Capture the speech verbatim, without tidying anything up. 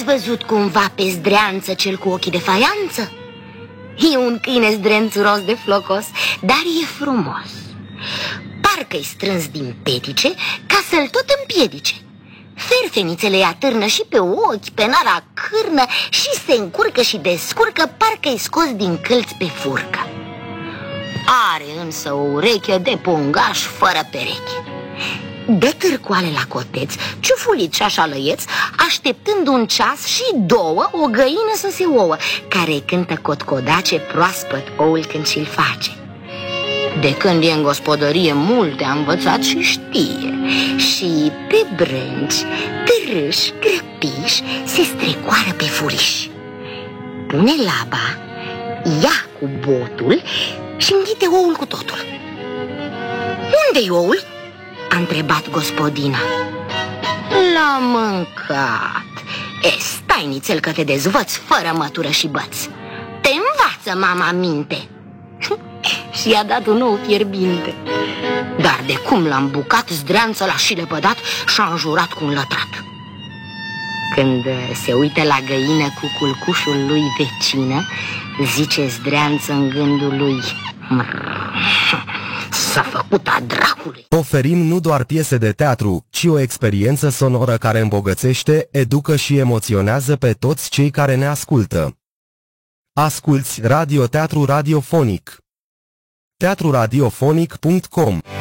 L-ați văzut cumva pe Zdreanță cel cu ochii de faianță? E un câine zdrențuros de flocos, dar e frumos. Parcă-i strâns din petice ca să-l tot împiedice. Ferfenițele îi atârnă și pe ochi, pe nara cârnă și se încurcă și descurcă, parcă-i scos din câlți pe furcă. Are însă o ureche de pungaș fără pereche. Dă târcoale la coteț, ciufulit și așa lăieț, așteptând un ceas și două o găină să se ouă, care cântă cotcodace proaspăt oul când și-l face. De când e în gospodărie multe a învățat și știe. Și pe brânci, târâși, grăpiși, se strecoară pe furiș. Pune laba, ia cu botul și înghite oul cu totul. Unde-i oul? A întrebat gospodina. L-a mâncat. E, stai nițel că te dezvăț fără mătură și băț. Te învață mama minte. Și i-a dat un ou fierbinte. Dar de cum l-a îmbucat, Zdreanță l-a și lepădat și-a înjurat cu un lătrat. Când se uită la găină cu culcușul lui vecină, zice Zdreanță în gândul lui: s-a făcut a dracului. Oferim nu doar piese de teatru, ci o experiență sonoră care îmbogățește, educă și emoționează pe toți cei care ne ascultă. Asculți radioteatru radiofonic. teatru radiofonic punct com